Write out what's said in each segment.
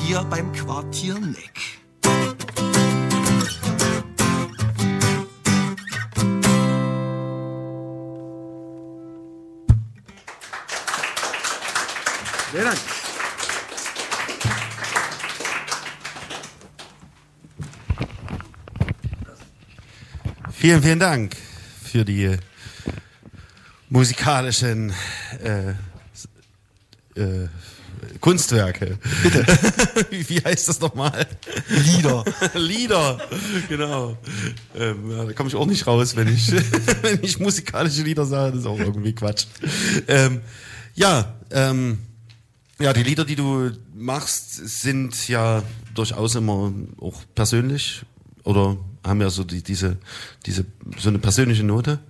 hier beim Quartier Nick. Vielen Dank. Vielen Dank für die musikalischen Kunstwerke. Bitte. Wie heißt das nochmal? Lieder, genau. Ja, da komme ich auch nicht raus, wenn ich musikalische Lieder sage, das ist auch irgendwie Quatsch. Ja, die Lieder, die du machst, sind ja durchaus immer auch persönlich oder haben ja so diese so eine persönliche Note.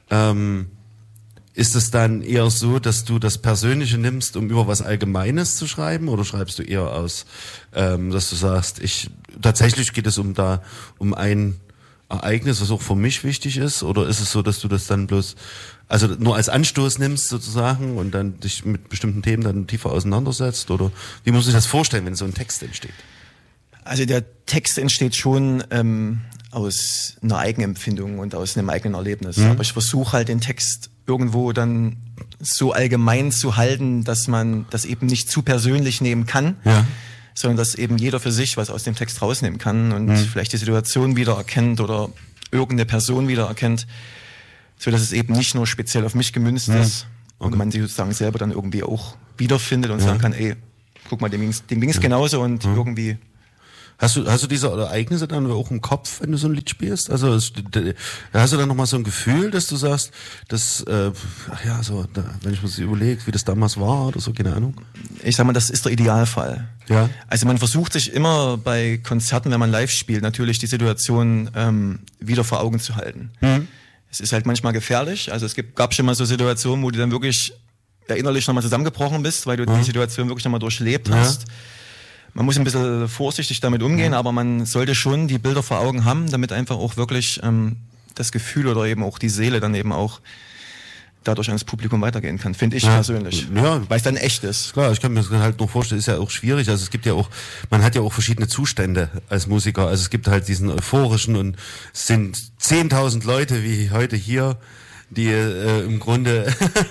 Ist es dann eher so, dass du das Persönliche nimmst, um über was Allgemeines zu schreiben, oder schreibst du eher aus, dass du sagst, tatsächlich geht es um ein Ereignis, was auch für mich wichtig ist, oder ist es so, dass du das dann bloß also nur als Anstoß nimmst sozusagen und dann dich mit bestimmten Themen dann tiefer auseinandersetzt, oder wie muss ich das vorstellen, wenn so ein Text entsteht? Also der Text entsteht schon aus einer Eigenempfindung und aus einem eigenen Erlebnis. Aber ich versuche halt den Text irgendwo dann so allgemein zu halten, dass man das eben nicht zu persönlich nehmen kann, sondern dass eben jeder für sich was aus dem Text rausnehmen kann und vielleicht die Situation wiedererkennt oder irgendeine Person wiedererkennt, so dass es eben nicht nur speziell auf mich gemünzt ist und man sich sozusagen selber dann irgendwie auch wiederfindet und sagen kann, ey, guck mal, dem ging's genauso und irgendwie. Hast du diese Ereignisse dann auch im Kopf, wenn du so ein Lied spielst? Also hast du dann nochmal so ein Gefühl, dass du sagst, dass, wenn ich mir das überlege, wie das damals war oder so, keine Ahnung? Ich sag mal, das ist der Idealfall. Ja. Also man versucht sich immer bei Konzerten, wenn man live spielt, natürlich die Situation wieder vor Augen zu halten. Es ist halt manchmal gefährlich. Also gab schon mal so Situationen, wo du dann wirklich innerlich nochmal zusammengebrochen bist, weil du die Situation wirklich nochmal durchlebt hast. Man muss ein bisschen vorsichtig damit umgehen, aber man sollte schon die Bilder vor Augen haben, damit einfach auch wirklich das Gefühl oder eben auch die Seele dann eben auch dadurch ans Publikum weitergehen kann, finde ich persönlich. Ja, weil es dann echt ist. Klar, ich kann mir das halt noch vorstellen, ist ja auch schwierig. Also es gibt ja auch, man hat ja auch verschiedene Zustände als Musiker. Also es gibt halt diesen euphorischen und es sind 10.000 Leute wie heute hier, die im Grunde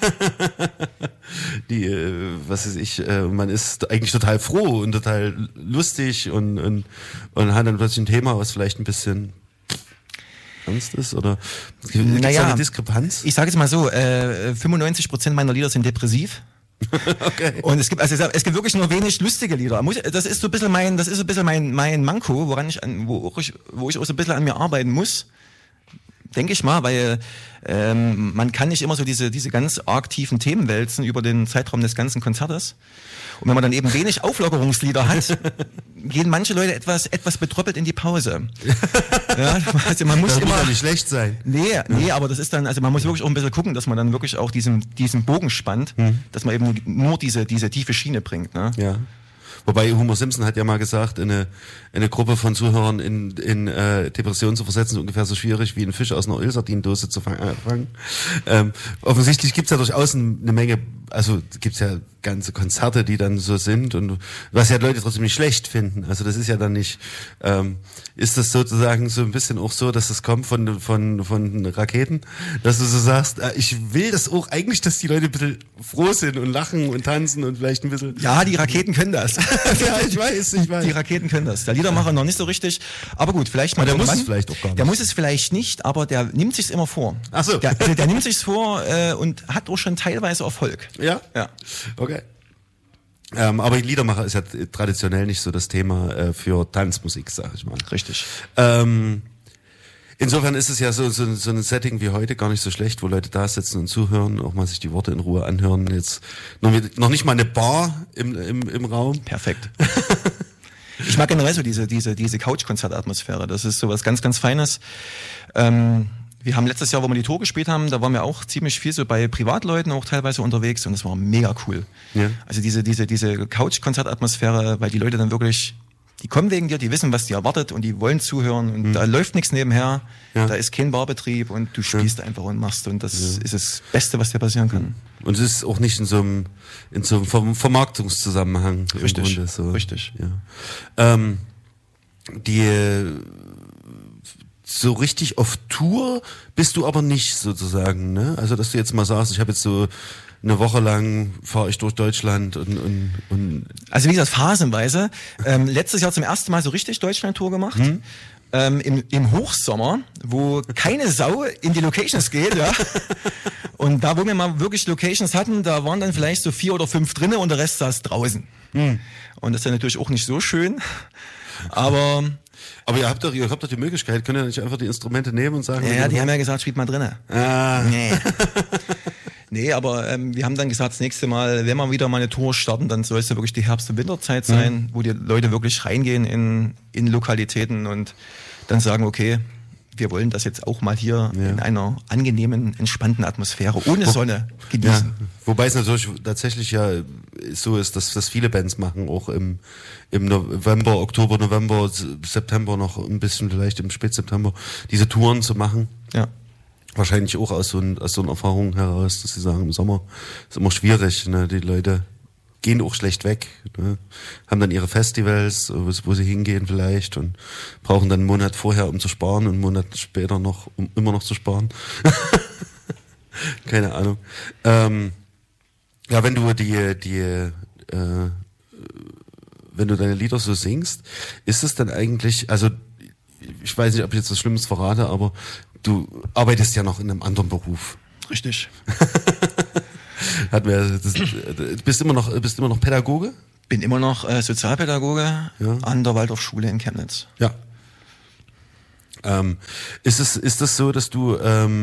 man ist eigentlich total froh und total lustig und hat dann plötzlich ein Thema, was vielleicht ein bisschen ernst ist, oder gibt es eine Diskrepanz? Ich sage jetzt mal so, 95% meiner Lieder sind depressiv. Okay. Und es gibt wirklich nur wenig lustige Lieder. Das ist so ein bisschen mein Manko, wo ich auch so ein bisschen an mir arbeiten muss. Denke ich mal, weil man kann nicht immer so diese ganz arg tiefen Themen wälzen über den Zeitraum des ganzen Konzertes. Und wenn man dann eben wenig Auflockerungslieder hat, gehen manche Leute etwas betröppelt in die Pause. Ja, also man muss das immer muss ja nicht schlecht sein. Nee, aber das ist dann, also man muss wirklich auch ein bisschen gucken, dass man dann wirklich auch diesen Bogen spannt, dass man eben nur diese tiefe Schiene bringt. Ne? Ja. Wobei Homer Simpson hat ja mal gesagt, eine Gruppe von Zuhörern in Depressionen zu versetzen, ist ungefähr so schwierig wie einen Fisch aus einer Ölsardindose zu fangen. Offensichtlich gibt's ja durchaus eine Menge, also gibt's ja ganze Konzerte, die dann so sind und was ja Leute trotzdem nicht schlecht finden. Also das ist ja dann nicht, ist das sozusagen so ein bisschen auch so, dass es kommt von Raketen, dass du so sagst, ich will das auch eigentlich, dass die Leute ein bisschen froh sind und lachen und tanzen und vielleicht ein bisschen. Ja, die Raketen können das. Ja, ich weiß. Die Raketen können das. Der Liedermacher noch nicht so richtig, aber gut, vielleicht mal. Der muss es vielleicht auch gar nicht. Der muss es vielleicht nicht, aber der nimmt sich's immer vor. Ach so. Der nimmt sich's vor und hat auch schon teilweise Erfolg. Ja? Ja. Okay. Aber Liedermacher ist ja traditionell nicht so das Thema für Tanzmusik, sag ich mal. Richtig. Insofern ist es ja so ein Setting wie heute gar nicht so schlecht, wo Leute da sitzen und zuhören, auch mal sich die Worte in Ruhe anhören. Jetzt noch nicht mal eine Bar im Raum. Perfekt. Ich mag generell so diese Couch-Konzert-Atmosphäre. Das ist sowas ganz, ganz Feines. Wir haben letztes Jahr, wo wir die Tour gespielt haben, da waren wir auch ziemlich viel so bei Privatleuten auch teilweise unterwegs und das war mega cool. Ja. Also diese Couch-Konzertatmosphäre, weil die Leute dann wirklich die kommen wegen dir, die wissen, was die erwartet und die wollen zuhören und da läuft nichts nebenher, da ist kein Barbetrieb und du spielst einfach und machst und das ist das Beste, was dir passieren kann. Und es ist auch nicht in so einem Vermarktungszusammenhang. Richtig, im Grunde, so. richtig. Ja. So richtig auf Tour bist du aber nicht sozusagen, ne? Also dass du jetzt mal sagst, ich habe jetzt so eine Woche lang fahre ich durch Deutschland und also wie gesagt, phasenweise. Letztes Jahr zum ersten Mal so richtig Deutschland-Tour gemacht. Im Hochsommer, wo keine Sau in die Locations geht, ja. Und da, wo wir mal wirklich Locations hatten, da waren dann vielleicht so 4 oder 5 drinnen und der Rest saß draußen. Und das ist ja natürlich auch nicht so schön. Aber ihr habt doch die Möglichkeit, könnt ihr nicht einfach die Instrumente nehmen und sagen... Ja, die haben ja gesagt, spielt mal drinnen. Nee. Nee, aber wir haben dann gesagt, das nächste Mal, wenn wir wieder mal eine Tour starten, dann soll es ja wirklich die Herbst- und Winterzeit sein, wo die Leute wirklich reingehen in Lokalitäten und dann sagen, okay, wir wollen das jetzt auch mal hier in einer angenehmen, entspannten Atmosphäre ohne Sonne genießen. Ja. Wobei es natürlich tatsächlich ja so ist, dass das viele Bands machen, auch im November, Oktober, November, September noch ein bisschen, vielleicht im Spätseptember, diese Touren zu machen. Ja. Wahrscheinlich auch aus so einer Erfahrung heraus, dass sie sagen, im Sommer ist immer schwierig, ne? Die Leute gehen auch schlecht weg, ne? Haben dann ihre Festivals, wo sie hingehen vielleicht und brauchen dann einen Monat vorher, um zu sparen und einen Monat später noch, um immer noch zu sparen. Keine Ahnung. Ja, wenn du wenn du deine Lieder so singst, ist es dann eigentlich, also ich weiß nicht, ob ich jetzt was Schlimmes verrate, aber du arbeitest ja noch in einem anderen Beruf. Richtig. Bist immer noch Pädagoge? Bin immer noch Sozialpädagoge an der Waldorfschule in Chemnitz. Ja. Ist das so, dass du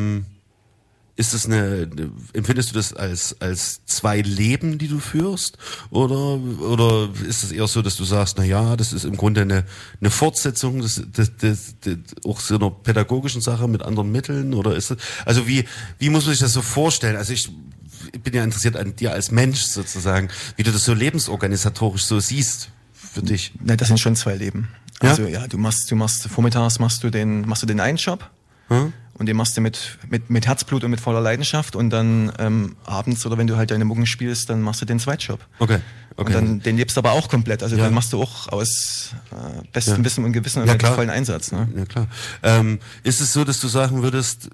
empfindest du das als 2 Leben, die du führst? Oder ist es eher so, dass du sagst, na ja, das ist im Grunde eine Fortsetzung des auch so einer pädagogischen Sache mit anderen Mitteln? Oder ist das, also wie muss man sich das so vorstellen? Also ich bin ja interessiert an dir als Mensch sozusagen, wie du das so lebensorganisatorisch so siehst für dich. Na, das sind schon 2 Leben. Ja? Also ja, du machst vormittags machst du den einen Job. Und den machst du mit Herzblut und mit voller Leidenschaft und dann abends oder wenn du halt deine Mucken spielst, dann machst du den Zweitjob. Okay. Und dann den lebst du aber auch komplett. Also dann machst du auch aus bestem Wissen und Gewissen und mit vollen Einsatz. Ne? Ja, klar. Ist es so, dass du sagen würdest,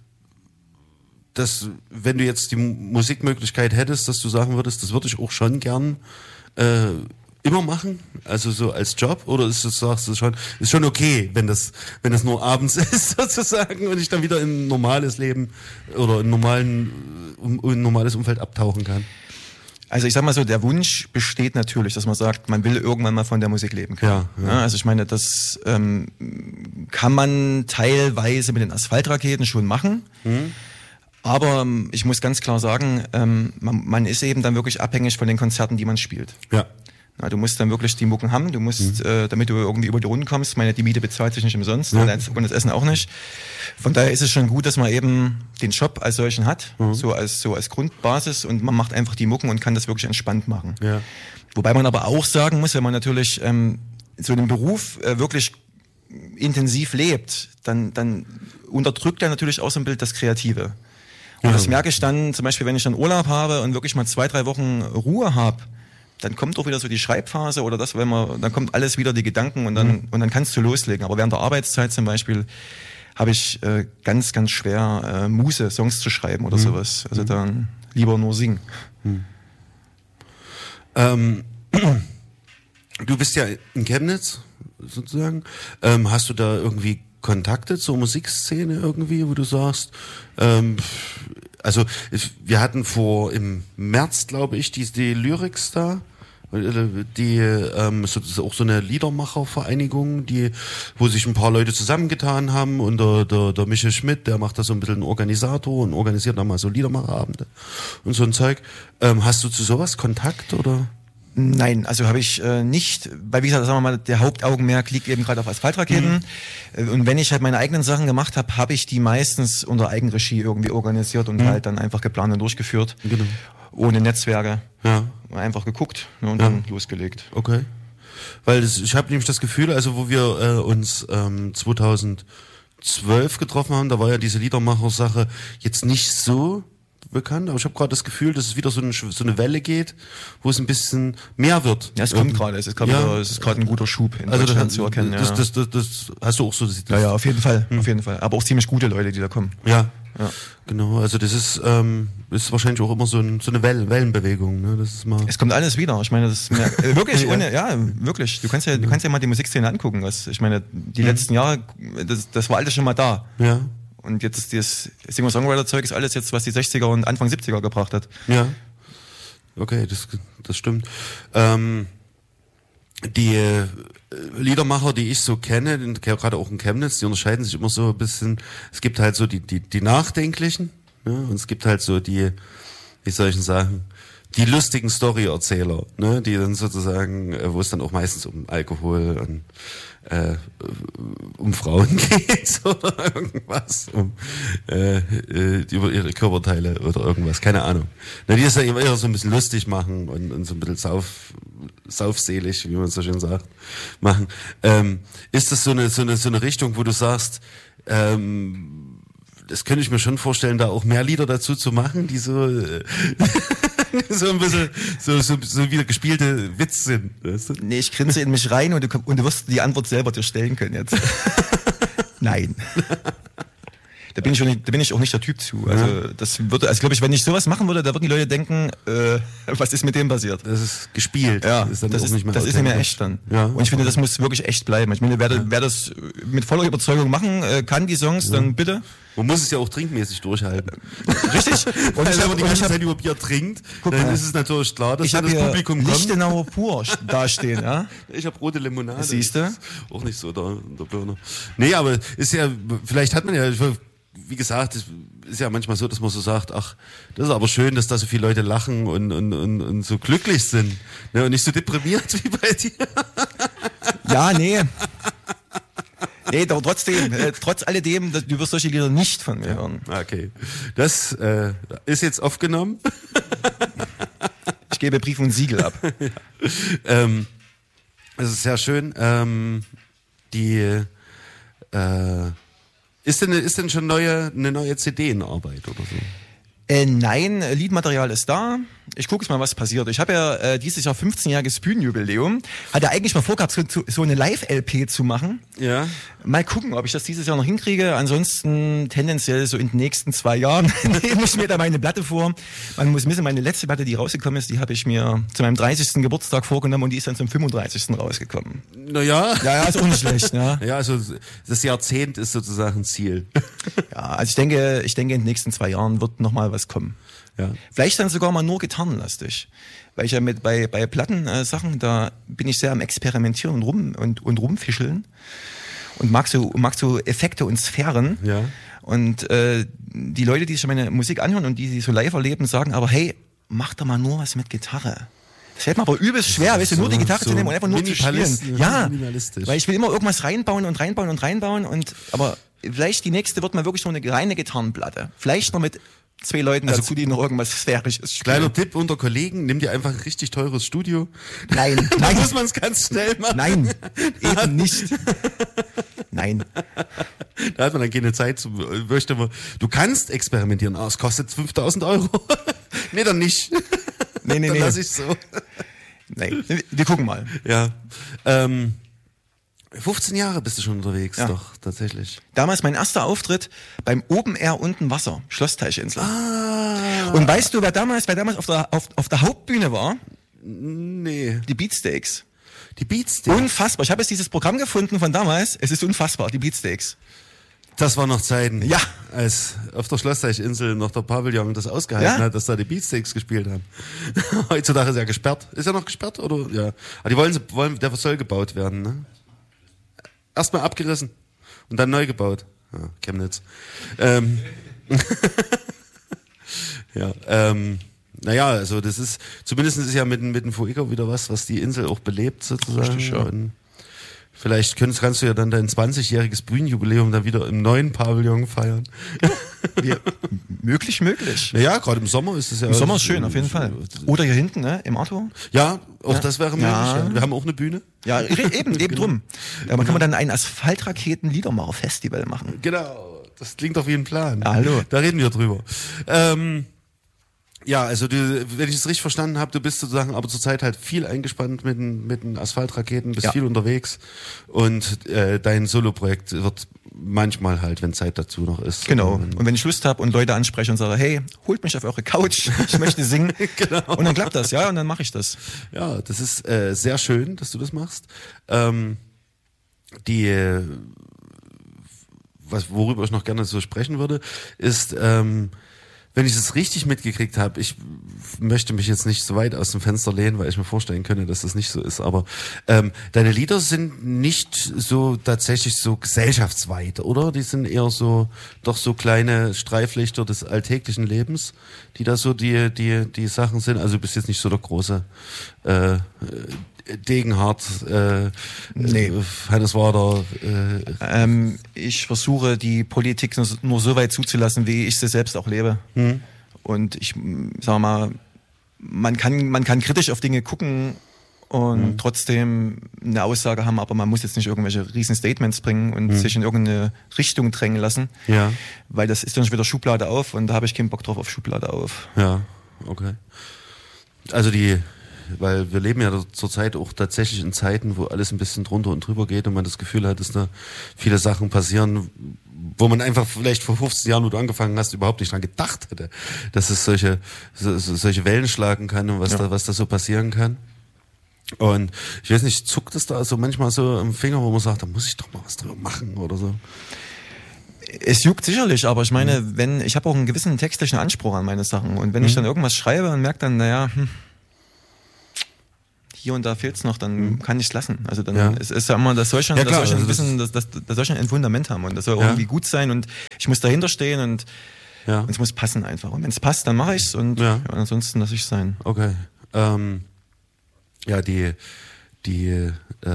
dass wenn du jetzt die Musikmöglichkeit hättest, dass du sagen würdest, das würde ich auch schon gern immer machen, also so als Job, oder ist es, sagst du schon, ist schon okay, wenn das nur abends ist sozusagen und ich dann wieder in ein normales Leben oder in ein normales Umfeld abtauchen kann? Also ich sag mal so, der Wunsch besteht natürlich, dass man sagt, man will irgendwann mal von der Musik leben können. Ja. Also ich meine, das kann man teilweise mit den Asphaltraketen schon machen. Aber ich muss ganz klar sagen, man ist eben dann wirklich abhängig von den Konzerten, die man spielt. Ja. Na, du musst dann wirklich die Mucken haben, du musst, damit du irgendwie über die Runden kommst, die Miete bezahlt sich nicht umsonst und das Essen auch nicht. Von daher ist es schon gut, dass man eben den Job als solchen hat, so als Grundbasis und man macht einfach die Mucken und kann das wirklich entspannt machen. Ja. Wobei man aber auch sagen muss, wenn man natürlich so den Beruf wirklich intensiv lebt, dann unterdrückt er natürlich auch so ein Bild das Kreative. Und das merke ich dann, zum Beispiel, wenn ich dann Urlaub habe und wirklich mal 2-3 Wochen Ruhe habe, dann kommt auch wieder so die Schreibphase oder das, dann kommt alles wieder, die Gedanken und dann kannst du loslegen. Aber während der Arbeitszeit zum Beispiel habe ich ganz, ganz schwer Muße, Songs zu schreiben oder sowas. Also dann lieber nur singen. Du bist ja in Chemnitz sozusagen. Hast du da irgendwie Kontakte zur Musikszene irgendwie, wo du sagst, also wir hatten im März, glaube ich, die Lyrics da, auch so eine Liedermachervereinigung, wo sich ein paar Leute zusammengetan haben und der Michael Schmidt, der macht da so ein bisschen einen Organisator und organisiert da mal so Liedermacherabende und so ein Zeug. Hast du zu sowas Kontakt oder? Nein, also habe ich nicht, weil wie gesagt, sagen wir mal, der Hauptaugenmerk liegt eben gerade auf Asphaltraketen. Und wenn ich halt meine eigenen Sachen gemacht habe, habe ich die meistens unter Eigenregie irgendwie organisiert und halt dann einfach geplant und durchgeführt. Genau. Ohne Netzwerke. Ja. Einfach geguckt und dann losgelegt. Okay. Weil ich habe nämlich das Gefühl, also wo wir uns 2012 getroffen haben, da war ja diese Liedermacher-Sache jetzt nicht so bekannt, aber ich habe gerade das Gefühl, dass es wieder so eine Welle geht, wo es ein bisschen mehr wird. Ja, es kommt gerade, es ist gerade ein guter Schub in Deutschland zu erkennen. Das hast du auch so. Ja, auf jeden Fall, auf jeden Fall. Aber auch ziemlich gute Leute, die da kommen. Ja. Genau, also das ist wahrscheinlich auch immer so eine Wellenbewegung, ne? Das ist mal. Es kommt alles wieder. Ich meine, das ist wirklich wirklich. Du kannst ja mal die Musikszene angucken. Ich meine, die letzten Jahre, das war alles schon mal da. Ja. Und jetzt das Singer-Songwriter-Zeug ist alles jetzt, was die 60er und Anfang 70er gebracht hat. Ja. Okay, das stimmt. Die Liedermacher, die ich so kenne, gerade auch in Chemnitz, die unterscheiden sich immer so ein bisschen. Es gibt halt so die Nachdenklichen, ne? Und es gibt halt so die, wie soll ich denn sagen, die lustigen Storyerzähler, ne? Die dann sozusagen, wo es dann auch meistens um Alkohol und um Frauen geht oder irgendwas, über ihre Körperteile oder irgendwas, keine Ahnung. Na, die es ja eher so ein bisschen lustig machen und so ein bisschen saufselig, wie man so schön sagt, machen. Ist das so eine Richtung, wo du sagst, das könnte ich mir schon vorstellen, da auch mehr Lieder dazu zu machen, die so so ein bisschen so wieder gespielte Witz sind. Weißt du? Nee, ich grinse in mich rein und du wirst die Antwort selber dir stellen können jetzt. Nein. Da bin ich auch nicht der Typ zu. Also glaube ich, wenn ich sowas machen würde, da würden die Leute denken, was ist mit dem passiert? Das ist gespielt. Ja, das ist nicht mehr echt dann. Ja, und ich finde, das muss wirklich echt bleiben. Ich meine, wer das mit voller Überzeugung machen kann, die Songs, dann bitte. Man muss es ja auch trinkmäßig durchhalten. Richtig. Und wenn man die ganze Zeit über Bier trinkt, dann ist es natürlich klar, dass das Publikum kommt. Lichtenauer pur dastehen, ja? Ich habe rote Limonade. Siehst du? Auch nicht so der Burner. Nee, aber ist ja, vielleicht hat man ja, wie gesagt, es ist ja manchmal so, dass man so sagt, ach, das ist aber schön, dass da so viele Leute lachen und so glücklich sind. Ne, und nicht so deprimiert wie bei dir. Ja, nee. Nee, aber trotzdem, trotz alledem, du wirst solche Lieder nicht von mir hören. Okay. Das ist jetzt aufgenommen. Ich gebe Brief und Siegel ab. Ja. Das ist sehr schön. Ist denn schon eine neue CD in Arbeit oder so? Nein, Liedmaterial ist da. Ich gucke jetzt mal, was passiert. Ich habe ja dieses Jahr 15-jähriges Bühnenjubiläum. Hatte eigentlich mal vorgehabt, so eine Live-LP zu machen. Ja. Mal gucken, ob ich das dieses Jahr noch hinkriege. Ansonsten tendenziell so in den nächsten 2 Jahren nehme ich mir da meine Platte vor. Man muss wissen, meine letzte Platte, die rausgekommen ist, die habe ich mir zu meinem 30. Geburtstag vorgenommen und die ist dann zum 35. rausgekommen. Naja. Ja, ist auch nicht schlecht. Ja, ja, also das Jahrzehnt ist sozusagen ein Ziel. Ja, also ich denke, in den nächsten 2 Jahren wird noch mal was kommen. Ja. Vielleicht dann sogar mal nur gitarrenlastig. Weil ich ja bei Plattensachen, da bin ich sehr am Experimentieren und rumfischeln und mag so Effekte und Sphären. Ja. Und die Leute, die sich meine Musik anhören und die so live erleben, sagen aber, hey, mach doch mal nur was mit Gitarre. Das fällt mir aber übelst schwer, weißt du, nur die Gitarre zu nehmen und einfach nur zu spielen. Ja, weil ich will immer irgendwas reinbauen, aber vielleicht die nächste wird mal wirklich nur eine reine Gitarrenplatte. Vielleicht noch mit 2 Leuten dazu, die noch irgendwas Sphärisches spielen. Kleiner Tipp unter Kollegen, nimm dir einfach ein richtig teures Studio. Nein. Da muss man es ganz schnell machen. Nein, eben nicht. Nein. Da hat man dann keine Zeit zu, du kannst experimentieren, aber es kostet 5.000 €. Nee, dann nicht. Nee. Dann lass ich so. Nein, wir gucken mal. Ja. 15 Jahre bist du schon unterwegs, ja. Doch, tatsächlich. Damals mein erster Auftritt beim Open Air unten Wasser, Schlossteichinsel. Und weißt du, wer damals auf der Hauptbühne war? Nee. Die Beatsteaks. Die Beatsteaks? Unfassbar. Ich habe jetzt dieses Programm gefunden von damals. Es ist unfassbar, die Beatsteaks. Das war noch Zeiten, ja, als auf der Schlossteichinsel noch der Pavillon das ausgehalten hat, dass da die Beatsteaks gespielt haben. Heutzutage ist er gesperrt. Ist er noch gesperrt? Oder? Ja. Aber der soll gebaut werden, ne? Erstmal abgerissen und dann neu gebaut. Ja, Chemnitz. Naja, also das ist, zumindest ist ja mit dem Fuego wieder was die Insel auch belebt sozusagen. Richtig, ja. Und Vielleicht kannst du ja dann dein 20-jähriges Bühnenjubiläum dann wieder im neuen Pavillon feiern. Möglich. Ja, gerade im Sommer ist es ja. Im Sommer ist schön, auf jeden Fall. Oder hier hinten, ne, im Arthur. Ja, auch Ja. das wäre möglich. Ja. Ja. Wir haben auch eine Bühne. Ja, eben drum. Ja, man kann dann ein Asphaltraketen-Liedermacher-Festival machen. Genau, das klingt auf jeden Plan. Ja, hallo. Da reden wir drüber. Ja, also wenn ich es richtig verstanden habe, du bist sozusagen aber zurzeit halt viel eingespannt mit den Asphaltraketen, bist Ja. viel unterwegs und dein Soloprojekt wird manchmal halt, wenn Zeit dazu noch ist. Genau. Und wenn ich Lust habe und Leute anspreche und sage, hey, holt mich auf eure Couch, ich möchte singen. Genau. Und dann klappt das, ja, und dann mache ich das. Ja, das ist sehr schön, dass du das machst. Worüber ich noch gerne so sprechen würde, ist, wenn ich es richtig mitgekriegt habe, ich möchte mich jetzt nicht so weit aus dem Fenster lehnen, weil ich mir vorstellen könnte, dass das nicht so ist, aber deine Lieder sind nicht so tatsächlich so gesellschaftsweit, oder? Die sind eher so, doch so kleine Streiflichter des alltäglichen Lebens, die da so die Sachen sind. Also du bist jetzt nicht so der große Degenhardt, Nee. Hannes Wader. Ich versuche, die Politik nur so weit zuzulassen, wie ich sie selbst auch lebe. Und ich sag mal, man kann kritisch auf Dinge gucken und trotzdem eine Aussage haben, aber man muss jetzt nicht irgendwelche riesen Statements bringen und sich in irgendeine Richtung drängen lassen. Ja. Weil das ist dann schon wieder Schublade auf und da habe ich keinen Bock drauf auf Schublade auf. Ja, okay. Also weil wir leben ja zurzeit auch tatsächlich in Zeiten, wo alles ein bisschen drunter und drüber geht und man das Gefühl hat, dass da viele Sachen passieren, wo man einfach vielleicht vor 15 Jahren, wo du angefangen hast, überhaupt nicht dran gedacht hätte, dass es solche Wellen schlagen kann und was da so passieren kann. Und ich weiß nicht, zuckt es da so manchmal so im Finger, wo man sagt, da muss ich doch mal was drüber machen oder so. Es juckt sicherlich, aber ich meine, ich habe auch einen gewissen textlichen Anspruch an meine Sachen und wenn ich dann irgendwas schreibe und merke dann, naja, hier und da fehlt's noch, dann kann ich es lassen. Also dann es ist ja immer, das soll schon ein Fundament haben und das soll irgendwie gut sein und ich muss dahinter stehen und es muss passen einfach. Und wenn es passt, dann mache ich's und ansonsten lasse ich es sein. Okay. Die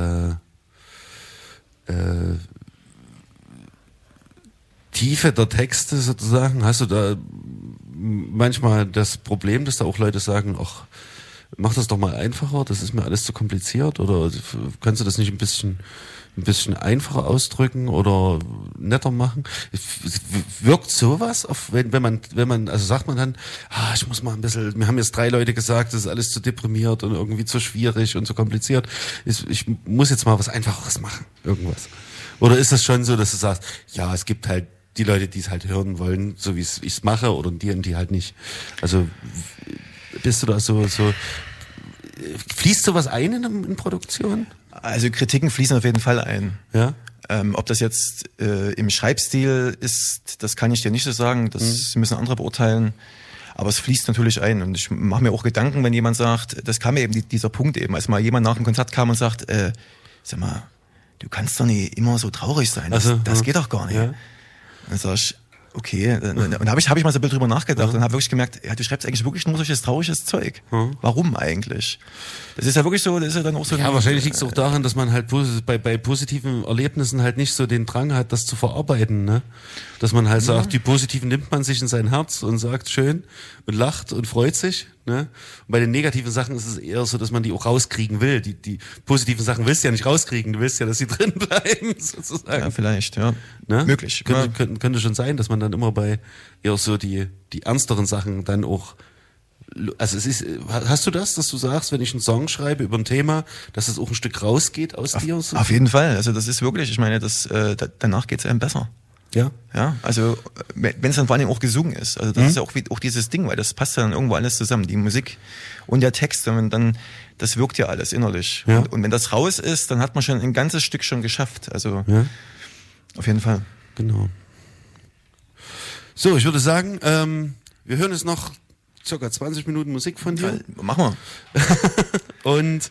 Tiefe der Texte sozusagen, hast du da manchmal das Problem, dass da auch Leute sagen, ach, mach das doch mal einfacher, das ist mir alles zu kompliziert, oder kannst du das nicht ein bisschen einfacher ausdrücken oder netter machen? Wirkt sowas auf, wenn man, also sagt man dann, ich muss mal ein bisschen, mir haben jetzt 3 Leute gesagt, das ist alles zu deprimiert und irgendwie zu schwierig und zu kompliziert. Ich muss jetzt mal was Einfacheres machen, irgendwas. Oder ist das schon so, dass du sagst, ja, es gibt halt die Leute, die es halt hören wollen, so wie ich es mache, oder die und die halt nicht. Also bist du da so fließt sowas ein in Produktion? Also Kritiken fließen auf jeden Fall ein. Ja. Ob das jetzt im Schreibstil ist, das kann ich dir nicht so sagen. Das müssen andere beurteilen. Aber es fließt natürlich ein. Und ich mache mir auch Gedanken, wenn jemand sagt, das kam mir eben dieser Punkt eben, als mal jemand nach einem Konzert kam und sagt, sag mal, du kannst doch nicht immer so traurig sein. Das geht doch gar nicht. Ja. Dann sag ich, okay, und hab ich mal so ein bisschen drüber nachgedacht und habe wirklich gemerkt, du schreibst eigentlich wirklich nur solches trauriges Zeug. Warum eigentlich? Das ist ja wirklich so, das ist ja dann auch so. Ja, wahrscheinlich liegt es auch daran, dass man halt bei positiven Erlebnissen halt nicht so den Drang hat, das zu verarbeiten, ne? Dass man halt sagt, die positiven nimmt man sich in sein Herz und sagt schön und lacht und freut sich, ne? Und bei den negativen Sachen ist es eher so, dass man die auch rauskriegen will. Die positiven Sachen willst du ja nicht rauskriegen, du willst ja, dass sie drin bleiben, sozusagen. Ja, vielleicht, ja. Ne? Möglich. Könnte schon sein, dass man dann immer bei eher so die ernsteren Sachen dann auch, also hast du das, dass du sagst, wenn ich einen Song schreibe über ein Thema, dass es auch ein Stück rausgeht aus dir? So? Auf jeden Fall, also das ist wirklich, ich meine, danach geht's einem besser. Ja. Ja, also wenn es dann vor allem auch gesungen ist, also das ist ja auch dieses Ding, weil das passt ja dann irgendwo alles zusammen, die Musik und der Text, und dann, das wirkt ja alles innerlich. Ja. Und wenn das raus ist, dann hat man schon ein ganzes Stück schon geschafft, also auf jeden Fall. Genau. So, ich würde sagen, wir hören jetzt noch circa 20 Minuten Musik von dir. Ja, machen wir. Und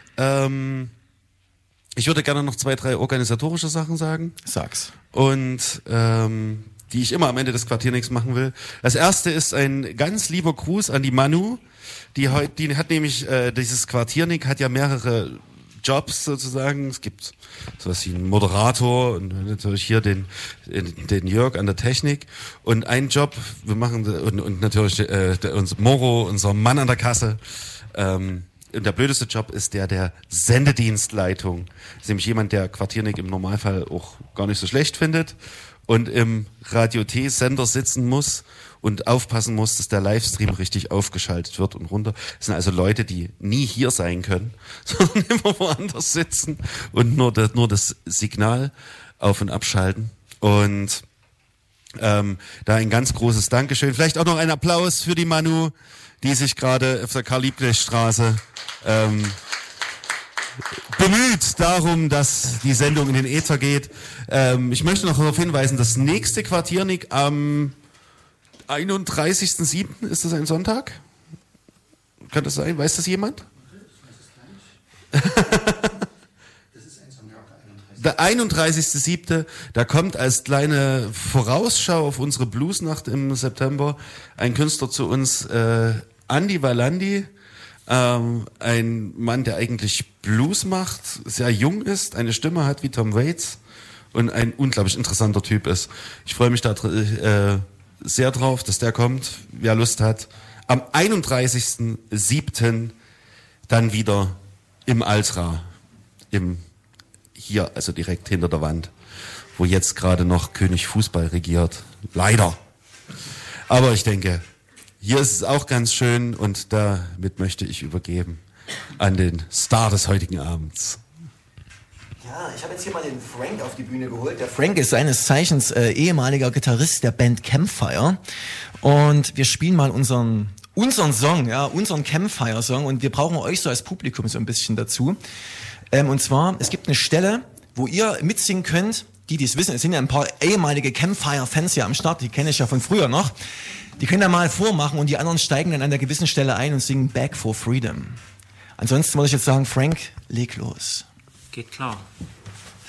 ich würde gerne noch 2, 3 organisatorische Sachen sagen. Sag's. Und die ich immer am Ende des Quartiernicks machen will. Das erste ist ein ganz lieber Gruß an die Manu. Die hat nämlich, dieses Quartiernick hat ja mehrere Jobs sozusagen. Es gibt sowas wie einen Moderator und natürlich hier den Jörg an der Technik. Und einen Job, wir machen, und natürlich unser Moro, unser Mann an der Kasse. Und der blödeste Job ist der Sendedienstleitung. Das ist nämlich jemand, der Quartiernik im Normalfall auch gar nicht so schlecht findet und im Radio-T-Sender sitzen muss und aufpassen muss, dass der Livestream richtig aufgeschaltet wird und runter. Das sind also Leute, die nie hier sein können, sondern immer woanders sitzen und nur das Signal auf- und abschalten. Und da ein ganz großes Dankeschön. Vielleicht auch noch ein Applaus für die Manu, die sich gerade auf der Karl-Liebknecht-Straße bemüht darum, dass die Sendung in den Äther geht. Ich möchte noch darauf hinweisen, das nächste Quartiernik am 31.07. ist das ein Sonntag? Kann das sein? Weiß das jemand? Das ist ein Sonntag, der 31.07. Da kommt als kleine Vorausschau auf unsere Bluesnacht im September ein Künstler zu uns, Andi Valandi, ein Mann, der eigentlich Blues macht, sehr jung ist, eine Stimme hat wie Tom Waits und ein unglaublich interessanter Typ ist. Ich freue mich da sehr drauf, dass der kommt, wer Lust hat. Am 31.07. dann wieder im Altra, hier, also direkt hinter der Wand, wo jetzt gerade noch König Fußball regiert. Leider. Aber ich denke, hier ist es auch ganz schön und damit möchte ich übergeben an den Star des heutigen Abends. Ja, ich habe jetzt hier mal den Frank auf die Bühne geholt. Der Frank ist seines Zeichens ehemaliger Gitarrist der Band Campfire. Und wir spielen mal unseren Song, ja, unseren Campfire-Song. Und wir brauchen euch so als Publikum so ein bisschen dazu. Und zwar, es gibt eine Stelle, wo ihr mitsingen könnt. Die es wissen, es sind ja ein paar ehemalige Campfire-Fans hier am Start, die kenne ich ja von früher noch. Die können da mal vormachen und die anderen steigen dann an der gewissen Stelle ein und singen Back for Freedom. Ansonsten muss ich jetzt sagen, Frank, leg los. Geht klar.